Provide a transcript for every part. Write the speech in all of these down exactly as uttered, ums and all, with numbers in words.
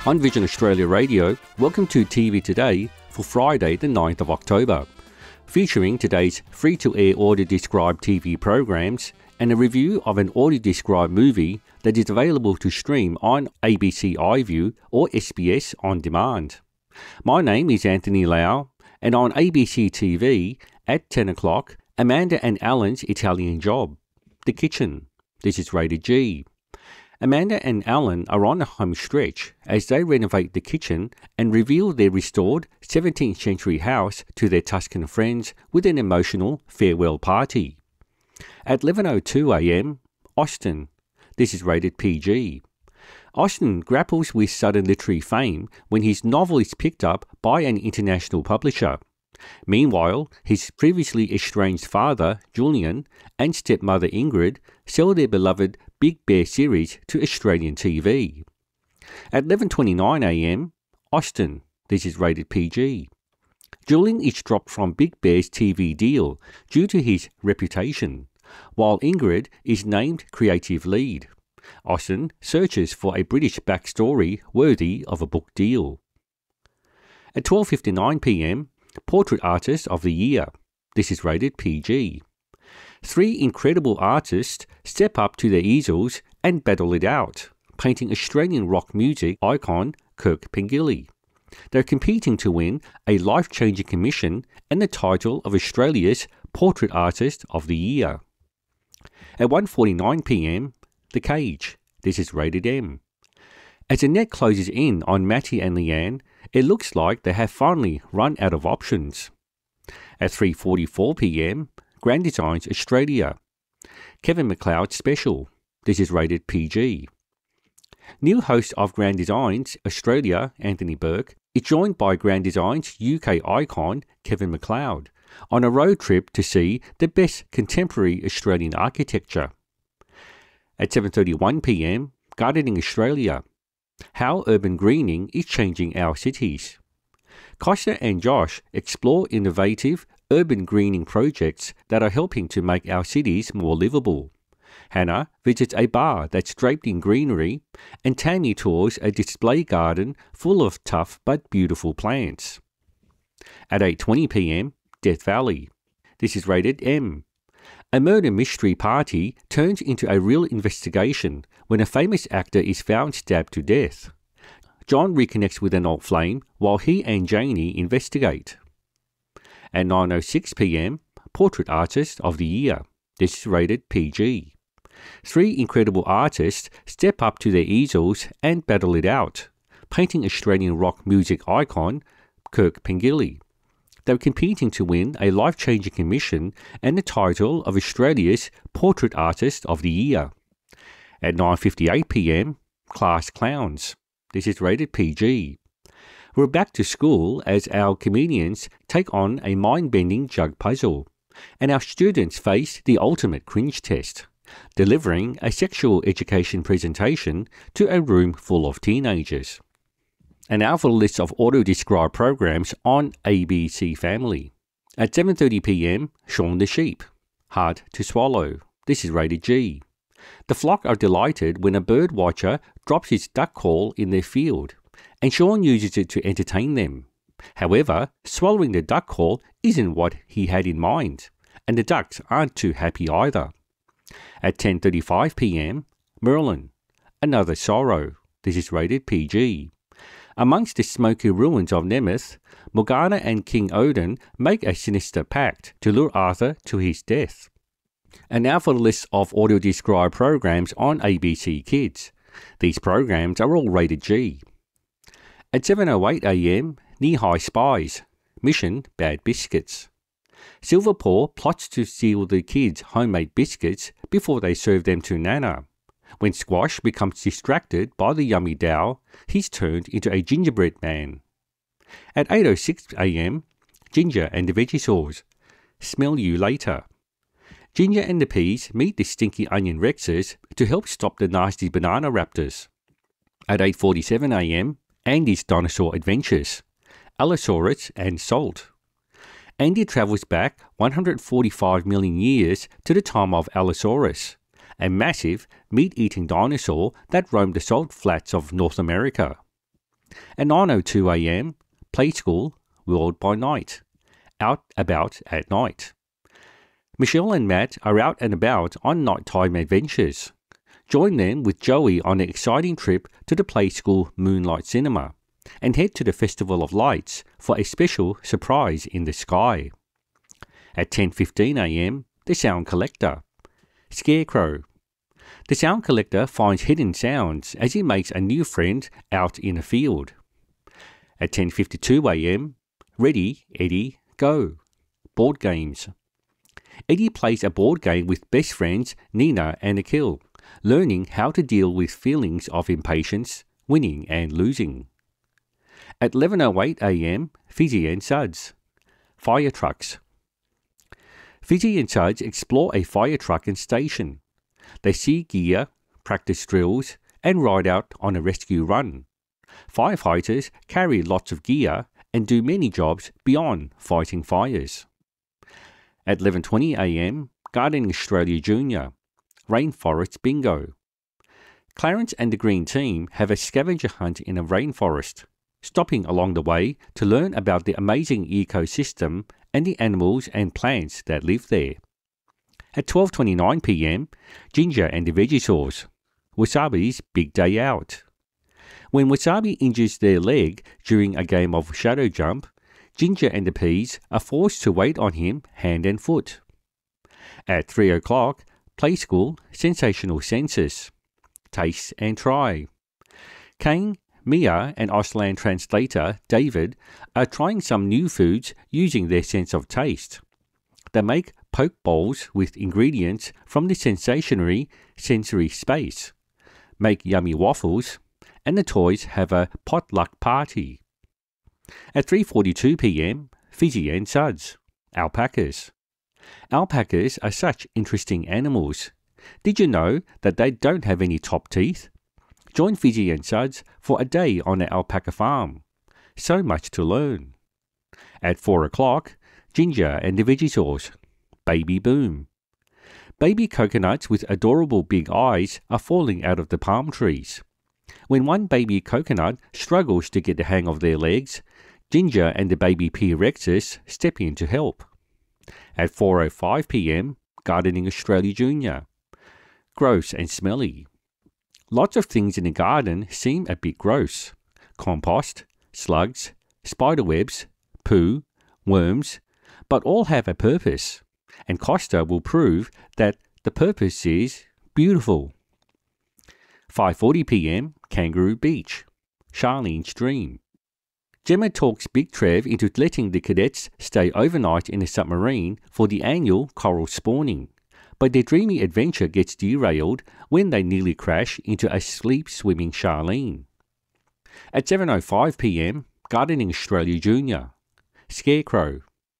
On Vision Australia Radio, welcome to T V Today for Friday the ninth of October, featuring today's free-to-air audio-described T V programs and a review of an audio-described movie that is available to stream on A B C iView or S B S On Demand. My name is Anthony Lau, and on A B C T V at ten o'clock, Amanda and Alan's Italian Job, The Kitchen. This is rated G. Amanda and Alan are on the home stretch as they renovate the kitchen and reveal their restored seventeenth century house to their Tuscan friends with an emotional farewell party. At eleven oh two a m, Austen. This is rated P G. Austen grapples with sudden literary fame when his novel is picked up by an international publisher. Meanwhile, his previously estranged father, Julian, and stepmother Ingrid sell their beloved Big Bear series to Australian T V. At eleven twenty-nine a m, Austen. This is rated P G. Julian is dropped from Big Bear's T V deal due to his reputation, while Ingrid is named creative lead. Austen searches for a British backstory worthy of a book deal. At twelve fifty-nine p m, Portrait Artist of the Year. This is rated P G. Three incredible artists step up to their easels and battle it out, painting Australian rock music icon Kirk Pengilly. They're competing to win a life-changing commission and the title of Australia's Portrait Artist of the Year. At one forty-nine p m, The Cage. This is rated M. As the net closes in on Matty and Leanne, it looks like they have finally run out of options. At three forty-four p m, Grand Designs Australia. Kevin MacLeod Special. This is rated P G. New host of Grand Designs Australia, Anthony Burke, is joined by Grand Designs U K icon Kevin MacLeod on a road trip to see the best contemporary Australian architecture. At seven thirty-one p m, Gardening Australia. How urban greening is changing our cities. Costa and Josh explore innovative urban greening projects that are helping to make our cities more livable. Hannah visits a bar that's draped in greenery, and Tammy tours a display garden full of tough but beautiful plants. At eight twenty p m, Death Valley. This is rated M. A murder mystery party turns into a real investigation when a famous actor is found stabbed to death. John reconnects with an old flame while he and Janie investigate. At nine oh six p m, Portrait Artist of the Year. This is rated P G. Three incredible artists step up to their easels and battle it out, painting Australian rock music icon Kirk Pengilly. They're competing to win a life-changing commission and the title of Australia's Portrait Artist of the Year. At nine fifty-eight p m, Class Clowns. This is rated P G. We're back to school as our comedians take on a mind-bending jug puzzle, and our students face the ultimate cringe test, delivering a sexual education presentation to a room full of teenagers. And now for the list of audio-described programs on A B C Family. At seven thirty p m, Shaun the Sheep. Hard to Swallow. This is rated G. The flock are delighted when a bird watcher drops his duck call in their field, and Shaun uses it to entertain them. However, swallowing the duck call isn't what he had in mind, and the ducks aren't too happy either. At ten thirty-five p m, Merlin. Another Sorrow. This is rated P G. Amongst the smoky ruins of Nemeth, Morgana and King Odin make a sinister pact to lure Arthur to his death. And now for the list of audio-described programs on A B C Kids. These programs are all rated G. At seven oh eight a m, Knee-High Spies. Mission Bad Biscuits. Silverpaw plots to steal the kids' homemade biscuits before they serve them to Nana. When Squash becomes distracted by the yummy dough, he's turned into a gingerbread man. At eight oh six a m, Ginger and the Vegisaurs. Smell you later. Ginger and the Peas meet the stinky onion Rexes to help stop the nasty banana raptors. At eight forty-seven a m, Andy's Dinosaur Adventures. Allosaurus and Salt. Andy travels back one hundred forty-five million years to the time of Allosaurus, a massive, meat-eating dinosaur that roamed the salt flats of North America. At nine oh two a m, Play School, World by Night, Out About at Night. Michelle and Matt are out and about on nighttime adventures. Join them with Joey on an exciting trip to the Play School Moonlight Cinema and head to the Festival of Lights for a special surprise in the sky. At ten fifteen a m, The Sound Collector, Scarecrow. The Sound Collector finds hidden sounds as he makes a new friend out in a field. At ten fifty-two a m, Ready, Eddie, Go, Board Games. Eddie plays a board game with best friends Nina and Akil, learning how to deal with feelings of impatience, winning and losing. At eleven oh eight a m, Fizzy and Suds, Fire Trucks. Fizzy and Suds explore a fire truck and station. They see gear, practice drills, and ride out on a rescue run. Firefighters carry lots of gear and do many jobs beyond fighting fires. At eleven twenty a m, Gardening Australia Junior, Rainforest Bingo. Clarence and the Green Team have a scavenger hunt in a rainforest, stopping along the way to learn about the amazing ecosystem and the animals and plants that live there. At twelve twenty-nine p m, Ginger and the Vegisaurs, Wasabi's Big Day Out. When Wasabi injures their leg during a game of shadow jump, Ginger and the Peas are forced to wait on him hand and foot. At three o'clock, Play School Sensational Senses, Taste and Try. Kane, Mia and Auslan translator David are trying some new foods using their sense of taste. They make poke bowls with ingredients from the sensationary sensory space, make yummy waffles, and the toys have a potluck party. At three forty-two p m, Fizzy and Suds, Alpacas. Alpacas are such interesting animals. Did you know that they don't have any top teeth? Join Fizzy and Suds for a day on an alpaca farm. So much to learn. At four o'clock, Ginger and the Vegisaurs, Baby Boom. Baby coconuts with adorable big eyes are falling out of the palm trees. When one baby coconut struggles to get the hang of their legs, Ginger and the baby P. Rexus step in to help. At four oh five p m, Gardening Australia Junior, Gross and Smelly. Lots of things in the garden seem a bit gross. Compost, slugs, spiderwebs, poo, worms, but all have a purpose, and Costa will prove that the purpose is beautiful. five forty p m, Kangaroo Beach, Charlene's Dream. Gemma talks Big Trev into letting the cadets stay overnight in a submarine for the annual coral spawning, but their dreamy adventure gets derailed when they nearly crash into a sleep-swimming Charlene. At seven oh five p m, Gardening Australia Junior, Scarecrow.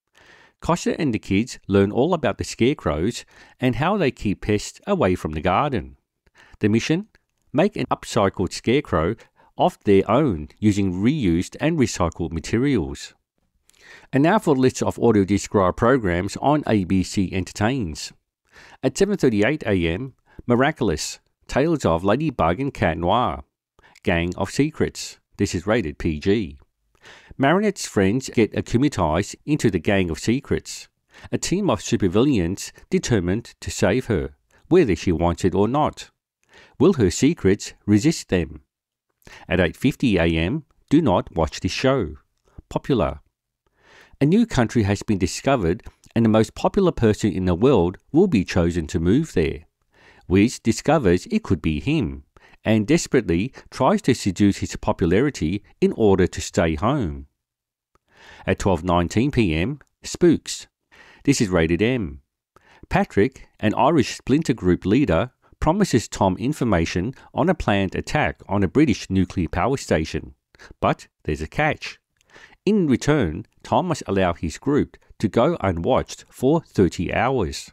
Costa and the kids learn all about the scarecrows and how they keep pests away from the garden. The mission? Make an upcycled scarecrow of their own using reused and recycled materials. And now for the list of audio described programs on A B C Entertains. At seven thirty-eight a m, Miraculous, Tales of Ladybug and Cat Noir, Gang of Secrets. This is rated P G. Marinette's friends get acclimatized into the Gang of Secrets, a team of supervillains determined to save her, whether she wants it or not. Will her secrets resist them? At eight fifty a m, do not watch this show. Popular. A new country has been discovered and the most popular person in the world will be chosen to move there. Wiz discovers it could be him and desperately tries to seduce his popularity in order to stay home. At twelve nineteen p m, Spooks. This is rated M. Patrick, an Irish splinter group leader, promises Tom information on a planned attack on a British nuclear power station. But there's a catch. In return, Tom must allow his group to go unwatched for thirty hours.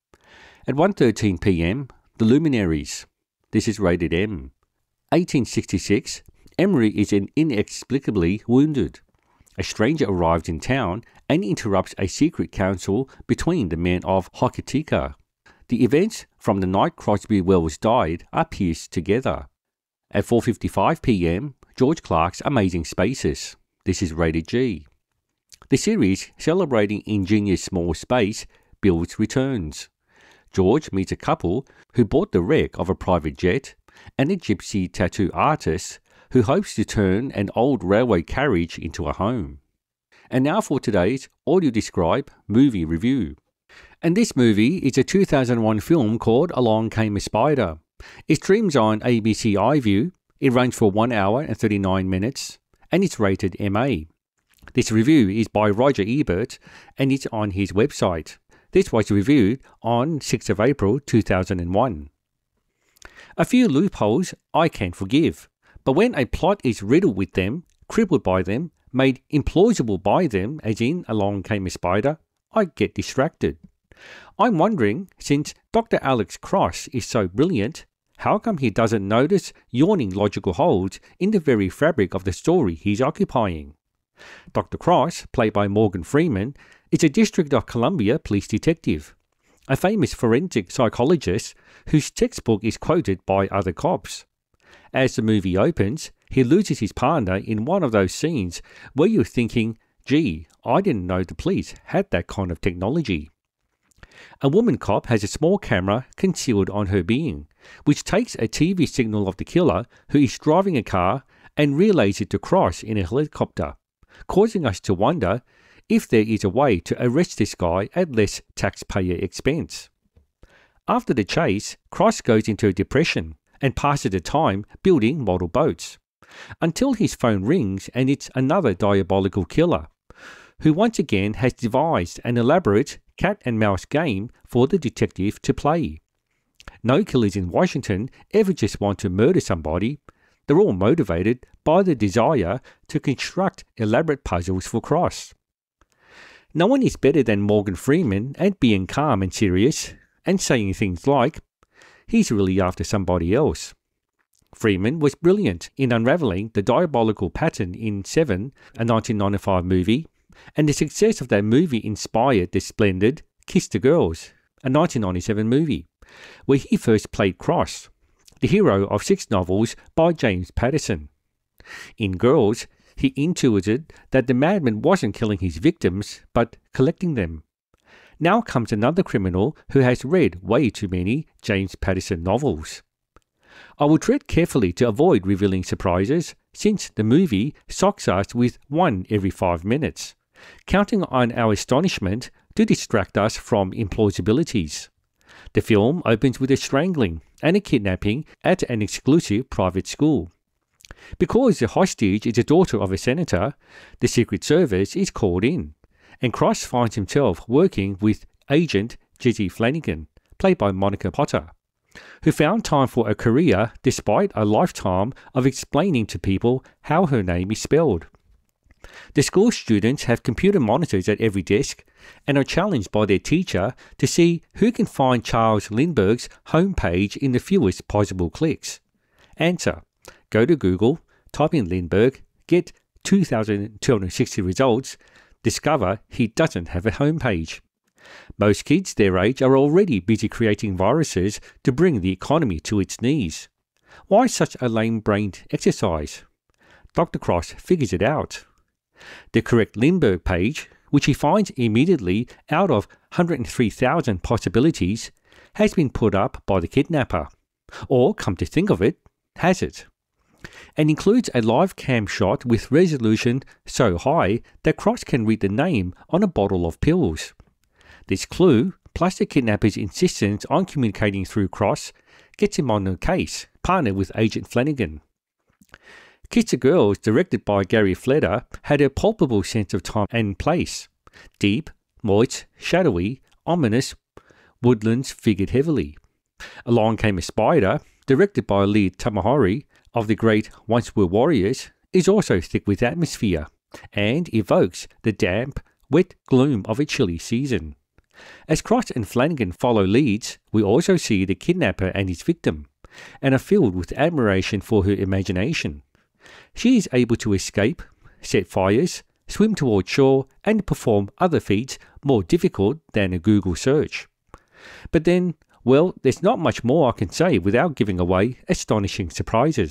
At one thirteen p m, The Luminaries. This is rated M. eighteen sixty-six, Emery is inexplicably wounded. A stranger arrives in town and interrupts a secret council between the men of Hokitika. The events from the night Crosby Wells died are pieced together. At four fifty-five p m, George Clark's Amazing Spaces. This is rated G. The series, celebrating ingenious small space, builds returns. George meets a couple who bought the wreck of a private jet and a gypsy tattoo artist who hopes to turn an old railway carriage into a home. And now for today's Audio Describe movie review. And this movie is a two thousand one film called Along Came a Spider. It streams on A B C iView, it runs for one hour and thirty-nine minutes, and it's rated M A. This review is by Roger Ebert, and it's on his website. This was reviewed on sixth of April two thousand one. A few loopholes I can forgive, but when a plot is riddled with them, crippled by them, made implausible by them, as in Along Came a Spider, I get distracted. I'm wondering, since Doctor Alex Cross is so brilliant, how come he doesn't notice yawning logical holes in the very fabric of the story he's occupying? Doctor Cross, played by Morgan Freeman, is a District of Columbia police detective, a famous forensic psychologist whose textbook is quoted by other cops. As the movie opens, he loses his partner in one of those scenes where you're thinking, gee, I didn't know the police had that kind of technology. A woman cop has a small camera concealed on her being, which takes a T V signal of the killer who is driving a car and relays it to Cross in a helicopter, causing us to wonder if there is a way to arrest this guy at less taxpayer expense. After the chase, Cross goes into a depression and passes the time building model boats, until his phone rings and it's another diabolical killer, who once again has devised an elaborate cat and mouse game for the detective to play. No killers in Washington ever just want to murder somebody. They're all motivated by the desire to construct elaborate puzzles for Cross. No one is better than Morgan Freeman at being calm and serious and saying things like, he's really after somebody else. Freeman was brilliant in unravelling the diabolical pattern in Seven, a nineteen ninety-five movie, and the success of that movie inspired the splendid Kiss the Girls, a nineteen ninety-seven movie, where he first played Cross, the hero of six novels by James Patterson. In Girls, he intuited that the madman wasn't killing his victims, but collecting them. Now comes another criminal who has read way too many James Patterson novels. I will tread carefully to avoid revealing surprises, since the movie shocks us with one every five minutes, counting on our astonishment to distract us from implausibilities. The film opens with a strangling and a kidnapping at an exclusive private school. Because the hostage is the daughter of a senator, the Secret Service is called in, and Cross finds himself working with Agent Jesse Flanagan, played by Monica Potter, who found time for a career despite a lifetime of explaining to people how her name is spelled. The school students have computer monitors at every desk and are challenged by their teacher to see who can find Charles Lindbergh's homepage in the fewest possible clicks. Answer: go to Google, type in Lindbergh, get two thousand two hundred sixty results, discover he doesn't have a homepage. Most kids their age are already busy creating viruses to bring the economy to its knees. Why such a lame-brained exercise? Doctor Cross figures it out. The correct Lindbergh page, which he finds immediately out of one hundred three thousand possibilities, has been put up by the kidnapper, or, come to think of it, has it, and includes a live cam shot with resolution so high that Cross can read the name on a bottle of pills. This clue, plus the kidnapper's insistence on communicating through Cross, gets him on the case, partnered with Agent Flanagan. Kiss the Girls, directed by Gary Fleder, had a palpable sense of time and place. Deep, moist, shadowy, ominous, woodlands figured heavily. Along Came a Spider, directed by Lee Tamahori of the great Once Were Warriors, is also thick with atmosphere, and evokes the damp, wet gloom of a chilly season. As Cross and Flanagan follow leads, we also see the kidnapper and his victim, and are filled with admiration for her imagination. She is able to escape, set fires, swim toward shore, and perform other feats more difficult than a Google search. But then, well, there's not much more I can say without giving away astonishing surprises.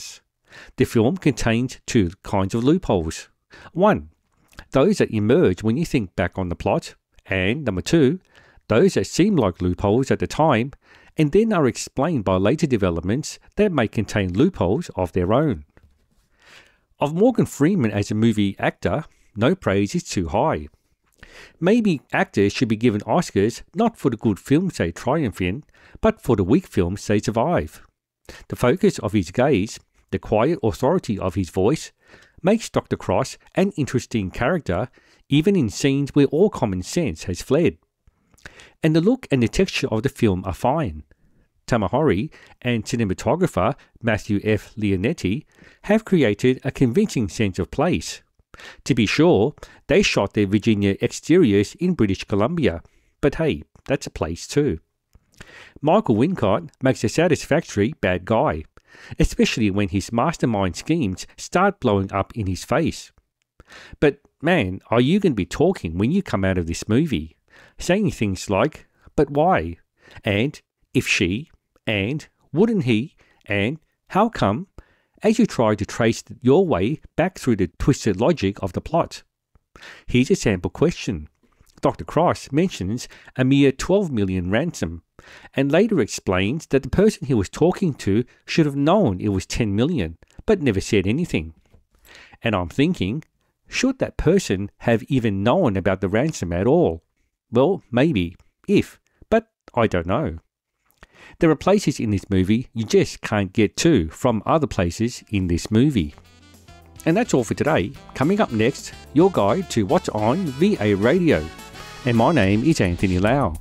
The film contains two kinds of loopholes. One, those that emerge when you think back on the plot, and number two, those that seem like loopholes at the time and then are explained by later developments that may contain loopholes of their own. Of Morgan Freeman as a movie actor, no praise is too high. Maybe actors should be given Oscars not for the good films they triumph in, but for the weak films they survive. The focus of his gaze, the quiet authority of his voice, makes Doctor Cross an interesting character, even in scenes where all common sense has fled. And the look and the texture of the film are fine. Tamahori and cinematographer Matthew F. Leonetti have created a convincing sense of place. To be sure, they shot their Virginia exteriors in British Columbia, but hey, that's a place too. Michael Wincott makes a satisfactory bad guy, especially when his mastermind schemes start blowing up in his face. But man, are you going to be talking when you come out of this movie, saying things like, but why? And if she? And wouldn't he? And how come? As you try to trace your way back through the twisted logic of the plot. Here's a sample question. Doctor Cross mentions a mere twelve million ransom, and later explains that the person he was talking to should have known it was ten million, but never said anything. And I'm thinking, should that person have even known about the ransom at all? Well, maybe, if, but I don't know. There are places in this movie you just can't get to from other places in this movie. And that's all for today. Coming up next, your guide to what's on V A Radio. And my name is Anthony Lau.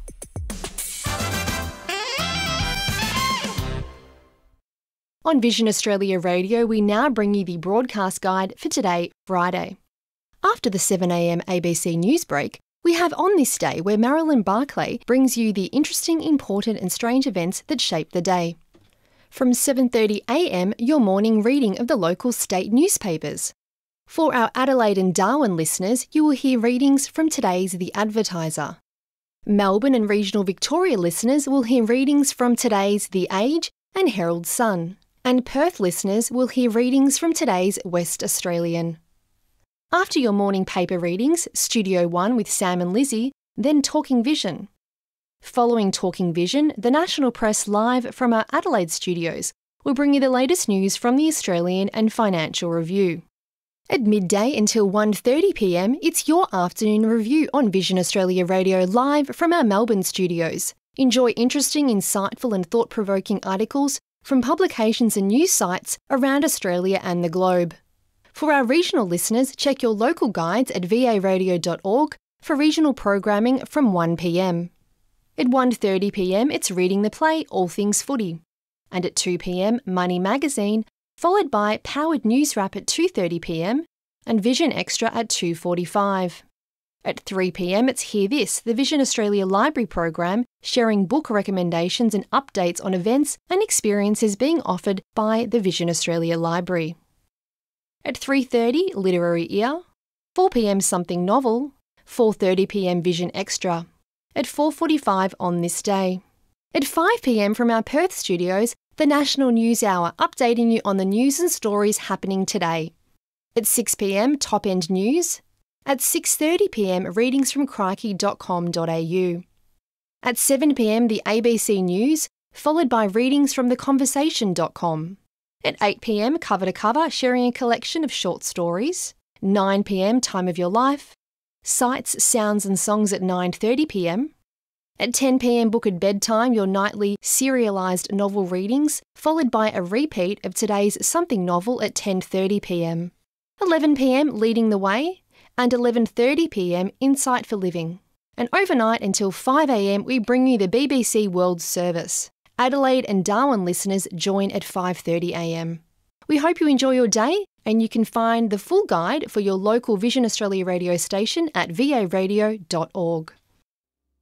On Vision Australia Radio, we now bring you the broadcast guide for today, Friday. After the seven a m A B C News break, we have On This Day, where Marilyn Barclay brings you the interesting, important and strange events that shape the day. From seven thirty a m, your morning reading of the local state newspapers. For our Adelaide and Darwin listeners, you will hear readings from today's The Advertiser. Melbourne and regional Victoria listeners will hear readings from today's The Age and Herald Sun. And Perth listeners will hear readings from today's West Australian. After your morning paper readings, Studio One with Sam and Lizzie, then Talking Vision. Following Talking Vision, the National Press live from our Adelaide studios will bring you the latest news from the Australian and Financial Review. At midday until one thirty p m, it's your afternoon review on Vision Australia Radio live from our Melbourne studios. Enjoy interesting, insightful and thought-provoking articles from publications and news sites around Australia and the globe. For our regional listeners, check your local guides at v a radio dot org for regional programming from one p m. At one thirty p m, it's Reading the Play, All Things Footy. And at two p m, Money Magazine, followed by Powered News Wrap at two thirty p m and Vision Extra at two forty-five. At three p m, it's Hear This, the Vision Australia Library program, sharing book recommendations and updates on events and experiences being offered by the Vision Australia Library. At three thirty, Literary Ear. four p m, Something Novel. four thirty p m, Vision Extra. At four forty-five, On This Day. At five p m, from our Perth studios, the National News Hour, updating you on the news and stories happening today. At six p m, Top End News. At six thirty p m, readings from crikey dot com dot a u. At seven p m, the A B C News, followed by readings from the conversation dot com. At eight p m, Cover to Cover, sharing a collection of short stories. nine p m, Time of Your Life. Sights, Sounds and Songs at nine thirty p m. At ten p m, Book at Bedtime, your nightly serialised novel readings, followed by a repeat of today's Something Novel at ten thirty p m. eleven p m, Leading the Way. And eleven thirty p m, Insight for Living. And overnight until five a m, we bring you the B B C World Service. Adelaide and Darwin listeners join at five thirty a m. We hope you enjoy your day, and you can find the full guide for your local Vision Australia radio station at v a radio dot org.